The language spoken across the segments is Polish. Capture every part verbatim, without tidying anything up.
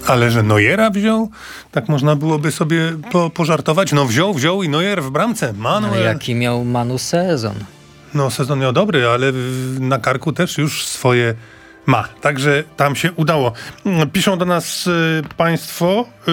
Ale że Neuera wziął? Tak można byłoby sobie po, pożartować. No wziął, wziął i Neuer w bramce. Manuel. Ale jaki miał Manu sezon? No sezon miał dobry, ale w, na karku też już swoje ma. Także tam się udało. Piszą do nas y, państwo y,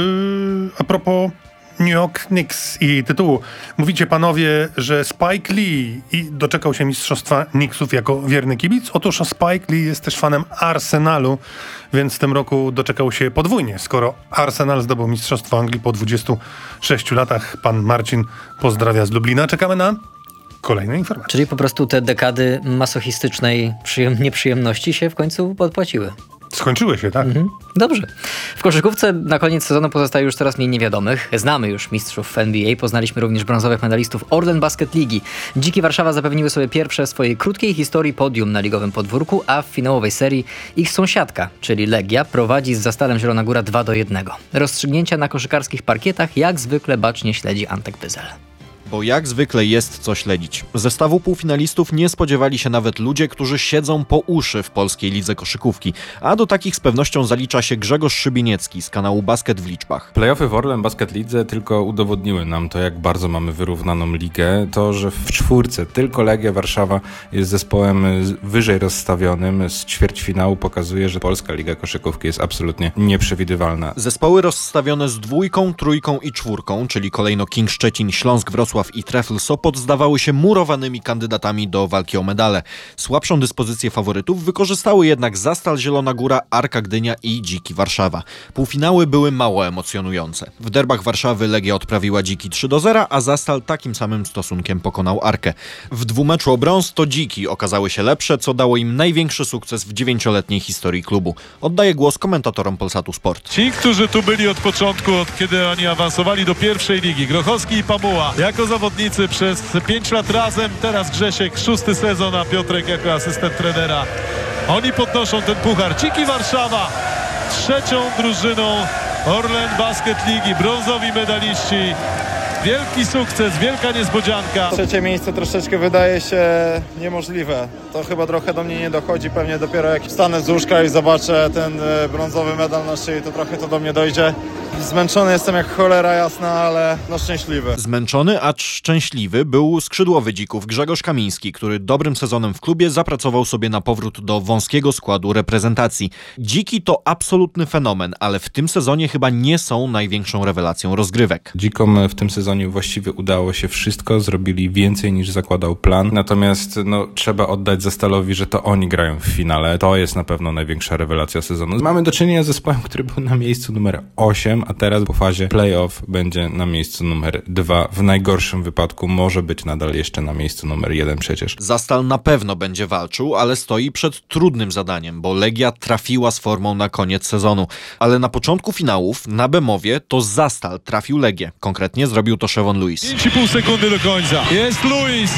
a propos New York Knicks i tytułu. Mówicie panowie, że Spike Lee i doczekał się mistrzostwa Knicksów jako wierny kibic. Otóż Spike Lee jest też fanem Arsenalu, więc w tym roku doczekał się podwójnie. Skoro Arsenal zdobył mistrzostwo Anglii po dwudziestu sześciu latach, pan Marcin pozdrawia z Lublina. Czekamy na kolejne informacje. Czyli po prostu te dekady masochistycznej przyjem- nieprzyjemności się w końcu podpłaciły. Skończyły się, tak? Mhm. Dobrze. W koszykówce na koniec sezonu pozostaje już coraz mniej niewiadomych. Znamy już mistrzów N B A, poznaliśmy również brązowych medalistów Orlen Basket Ligi. Dziki Warszawa zapewniły sobie pierwsze w swojej krótkiej historii podium na ligowym podwórku, a w finałowej serii ich sąsiadka, czyli Legia, prowadzi z Zastalem Zielona Góra dwa do jednego. Rozstrzygnięcia na koszykarskich parkietach jak zwykle bacznie śledzi Antek Pyzel. Bo jak zwykle jest co śledzić. Zestawu półfinalistów nie spodziewali się nawet ludzie, którzy siedzą po uszy w polskiej lidze koszykówki. A do takich z pewnością zalicza się Grzegorz Szybiniecki z kanału Basket w Liczbach. Playoffy w Orlen Basket Lidze tylko udowodniły nam to, jak bardzo mamy wyrównaną ligę. To, że w czwórce tylko Legia Warszawa jest zespołem wyżej rozstawionym z ćwierćfinału, pokazuje, że polska liga koszykówki jest absolutnie nieprzewidywalna. Zespoły rozstawione z dwójką, trójką i czwórką, czyli kolejno King Szczecin, Śląsk Wrocław i Trefl Sopot, zdawały się murowanymi kandydatami do walki o medale. Słabszą dyspozycję faworytów wykorzystały jednak Zastal Zielona Góra, Arka Gdynia i Dziki Warszawa. Półfinały były mało emocjonujące. W derbach Warszawy Legia odprawiła Dziki trzy do zera, a Zastal takim samym stosunkiem pokonał Arkę. W dwumeczu o brąz to Dziki okazały się lepsze, co dało im największy sukces w dziewięcioletniej historii klubu. Oddaję głos komentatorom Polsatu Sport. Ci, którzy tu byli od początku, od kiedy oni awansowali do pierwszej ligi, Grochowski i Pamuła, jako zawodnicy przez pięć lat razem, teraz Grzesiek, szósty sezon, a Piotrek jako asystent trenera. Oni podnoszą ten puchar. Dziki Warszawa, trzecią drużyną Orlen Basket Ligi, brązowi medaliści. Wielki sukces, wielka niespodzianka. Trzecie miejsce troszeczkę wydaje się niemożliwe. To chyba trochę do mnie nie dochodzi. Pewnie dopiero jak wstanę z łóżka i zobaczę ten brązowy medal na szyi, to trochę to do mnie dojdzie. Zmęczony jestem jak cholera jasna, ale no szczęśliwy. Zmęczony, acz szczęśliwy był skrzydłowy Dzików Grzegorz Kamiński, który dobrym sezonem w klubie zapracował sobie na powrót do wąskiego składu reprezentacji. Dziki to absolutny fenomen, ale w tym sezonie chyba nie są największą rewelacją rozgrywek. Dzikom w tym sezonie właściwie udało się wszystko, zrobili więcej niż zakładał plan, natomiast no, trzeba oddać Zastalowi, że to oni grają w finale. To jest na pewno największa rewelacja sezonu. Mamy do czynienia z zespołem, który był na miejscu numer osiem, a teraz po fazie playoff będzie na miejscu numer dwa. W najgorszym wypadku może być nadal jeszcze na miejscu numer jeden przecież. Zastal na pewno będzie walczył, ale stoi przed trudnym zadaniem, bo Legia trafiła z formą na koniec sezonu. Ale na początku finałów na Bemowie to Zastal trafił Legię. Konkretnie zrobił to Szewon Lewis. pięć i pół sekundy do końca. Jest Lewis.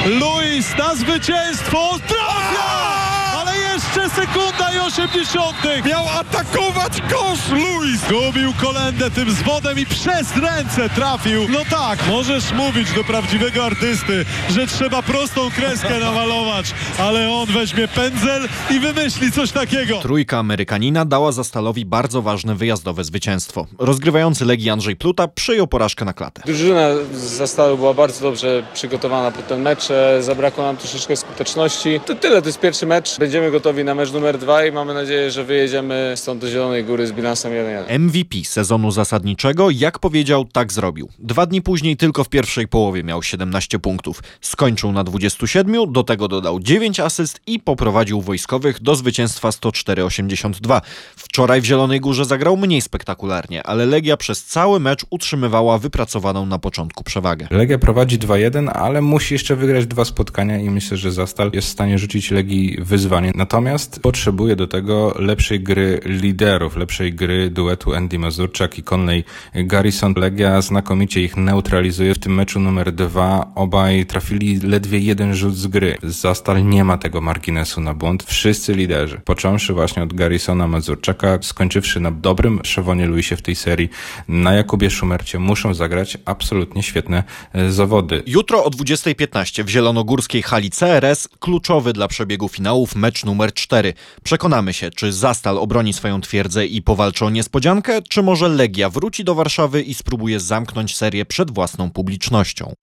Lewis na zwycięstwo. Trafia! Ale jeszcze sekunda i osiemdziesiątek. Miał atakować kosz Lewis. Gubił kolędę tym zwodem i przez ręce trafił. No tak, możesz mówić do prawdziwego artysty, że trzeba prostą kreskę namalować, ale on weźmie pędzel i wymyśli coś takiego. Trójka Amerykanina dała Zastalowi bardzo ważne wyjazdowe zwycięstwo. Rozgrywający Legii Andrzej Pluta przyjął porażkę na klatę. Drużyna z Zastalu była bardzo dobrze przygotowana pod ten mecz. Zabrakło nam troszeczkę skuteczności. To tyle, to jest pierwszy mecz. Będziemy gotowi na mecz numer dwa i mamy nadzieję, że wyjedziemy stąd do Zielonej Góry z bilansem jeden jeden. M V P sezonu zasadniczego, jak powiedział, tak zrobił. Dwa dni później tylko w pierwszej połowie miał siedemnaście punktów. Skończył na dwudziestu siedmiu, do tego dodał dziewięć asyst i poprowadził wojskowych do zwycięstwa sto cztery osiemdziesiąt dwa. Wczoraj w Zielonej Górze zagrał mniej spektakularnie, ale Legia przez cały mecz utrzymywała wypracowaną na początku przewagę. Legia prowadzi dwa jeden, ale musi jeszcze wygrać dwa spotkania i myślę, że Zastal jest w stanie rzucić Legii wyzwanie. Natomiast potrzebuje do tego lepszej gry liderów, lepszej gry duetu Andy Mazurczak i Conley Garrison. Legia znakomicie ich neutralizuje. W tym meczu numer dwa obaj trafili ledwie jeden rzut z gry. Zastal nie ma tego marginesu na błąd. Wszyscy liderzy, począwszy właśnie od Garrisona, Mazurczaka, skończywszy na dobrym Szewonie Lewisie w tej serii, na Jakubie Szumercie, muszą zagrać absolutnie świetne zawody. Jutro o dwudziestej piętnaście w zielonogórskiej hali C R S kluczowy dla przebiegu finałów mecz numer cztery. Przekonamy się, czy Zastal obroni swoją twierdzę i powalczy o niespodziankę, czy może Legia wróci do Warszawy i spróbuje zamknąć serię przed własną publicznością.